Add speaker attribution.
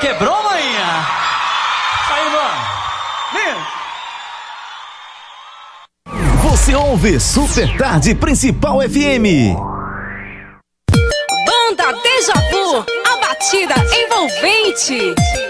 Speaker 1: quebrou, maninha? Sai, irmão. Vem.
Speaker 2: Você ouve Super Tarde Principal FM.
Speaker 3: Banda Deja Vu, a batida envolvente.